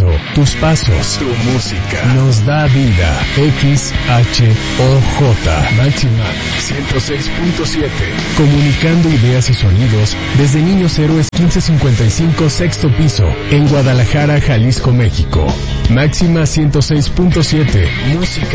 universo, tus pasos, tu música, nos da vida. XHOJ, Máxima 106.7. Comunicando ideas y sonidos desde Niños Héroes 1555, sexto piso, en Guadalajara, Jalisco, México. Máxima 106.7, música